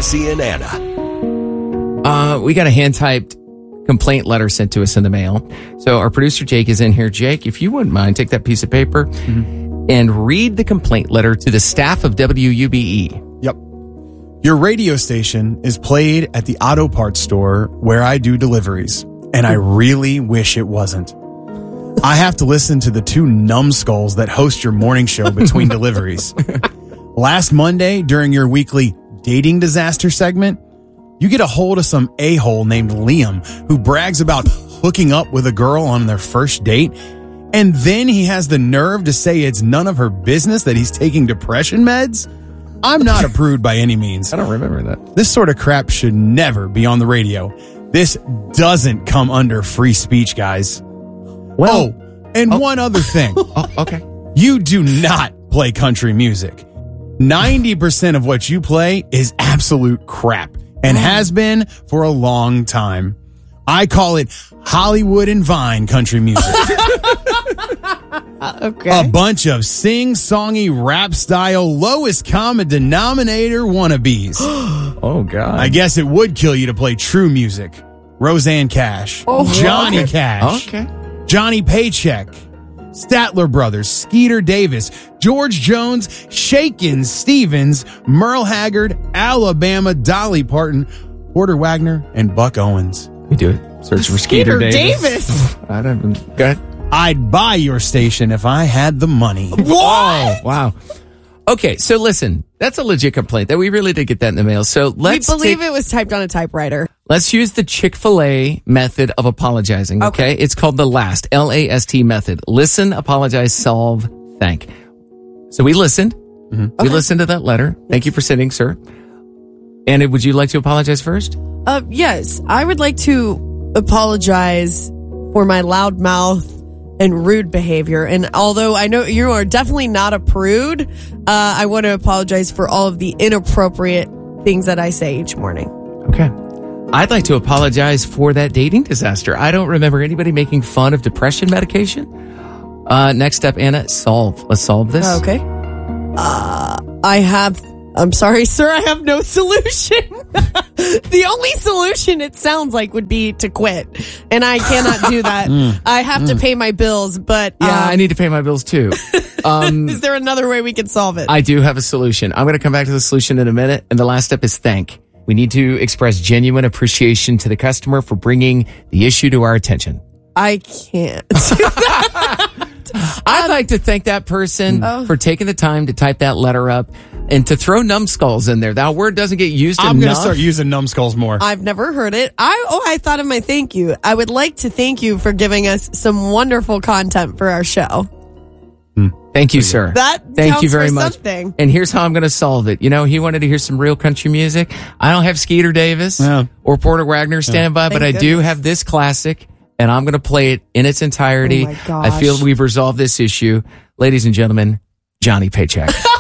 Cassie and Anna. We got a hand-typed complaint letter sent to us in the mail. So our producer, Jake, is in here. Jake, if you wouldn't mind, take that piece of paper and read the complaint letter to the staff of WUBE. Yep. Your radio station is played at the auto parts store where I do deliveries, and I really wish it wasn't. I have to listen to the two numbskulls that host your morning show between deliveries. Last Monday, during your weekly dating disaster segment, you get a hold of some a-hole named Liam who brags about hooking up with a girl on their first date, and then he has the nerve to say it's none of her business that he's taking depression meds? I'm not a prude by any means. I don't remember that. This sort of crap should never be on the radio. This doesn't come under free speech, guys. Well, one other thing. Okay. You do not play country music. 90% of what you play is absolute crap and has been for a long time. I call it Hollywood and Vine country music. Okay. A bunch of sing-songy rap-style lowest common denominator wannabes. Oh, God. I guess it would kill you to play true music. Roseanne Cash, Johnny Cash, Johnny Paycheck, Statler Brothers, Skeeter Davis, George Jones, Shakin' Stevens, Merle Haggard, Alabama, Dolly Parton, Porter Wagner, and Buck Owens. We do it. Search for Skeeter Davis. I don't. Go ahead. I'd buy your station if I had the money. What? Oh, wow. Okay, so listen, that's a legit complaint. That we really did get that in the mail. So let's believe it was typed on a typewriter. Let's use the Chick-fil-A method of apologizing, okay? It's called the LAST, L-A-S-T method. Listen, apologize, solve, thank. So we listened. We listened to that letter. Thank you for sitting, sir. Anna, would you like to apologize first? Yes, I would like to apologize for my loud mouth and rude behavior. And although I know you are definitely not a prude, I want to apologize for all of the inappropriate things that I say each morning. Okay. I'd like to apologize for that dating disaster. I don't remember anybody making fun of depression medication. Next up, Anna, solve. Let's solve this. Okay. I'm sorry, sir, I have no solution. The only solution, it sounds like, would be to quit. And I cannot do that. I have to pay my bills, but... Yeah, I need to pay my bills too. Is there another way we can solve it? I do have a solution. I'm going to come back to the solution in a minute. And the last step is thank. We need to express genuine appreciation to the customer for bringing the issue to our attention. I can't. I'd like to thank that person for taking the time to type that letter up and to throw numbskulls in there. That word doesn't get used enough. I'm going to start using numbskulls more. I've never heard it. I thought of my thank you. I would like to thank you for giving us some wonderful content for our show. Thank you, sir. Thank you very for much. Something. And here's how I'm going to solve it. You know, he wanted to hear some real country music. I don't have Skeeter Davis or Porter Wagner standing by, but I do have this classic, and I'm going to play it in its entirety. Oh my gosh. I feel we've resolved this issue. Ladies and gentlemen, Johnny Paycheck.